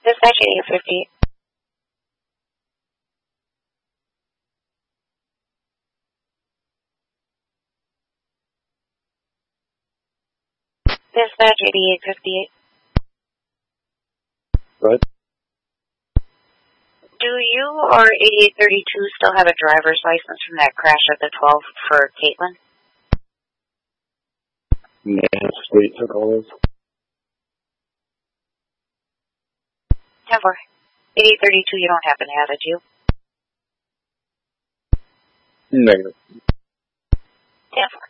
Dispatch 8858. Dispatch 8858. Right. Do you or 8832 still have a driver's license from that crash at the 12 for Caitlin? Yeah, state took all those. 10-4. 8832, you don't happen to have it, do you? Negative. 10-4.